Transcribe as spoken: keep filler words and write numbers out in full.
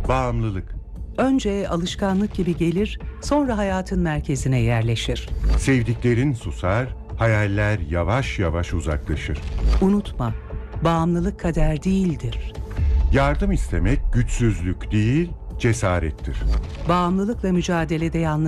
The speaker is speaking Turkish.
Bağımlılık. Önce alışkanlık gibi gelir, sonra hayatın merkezine yerleşir. Sevdiklerin susar, hayaller yavaş yavaş uzaklaşır. Unutma, bağımlılık kader değildir. Yardım istemek güçsüzlük değil, cesarettir. Bağımlılıkla mücadelede yalnız